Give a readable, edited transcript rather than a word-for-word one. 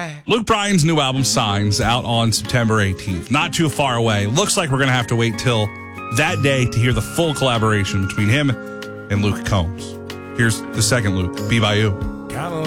Luke Bryan's new album, Signs, out on September 18th. Not too far away. Looks like we're going to have to wait till that day to hear the full collaboration between him and Luke Combs. Here's the second Luke, Be By You.